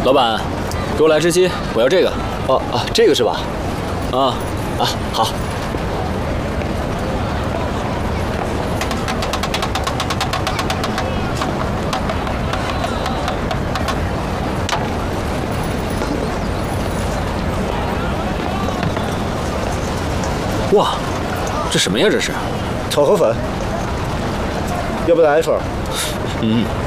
老板，给我来只鸡，我要这个。 哦啊，这个是吧？ 啊， 好。 哇，这什么呀？这是炒河粉，要不来一份？ 嗯。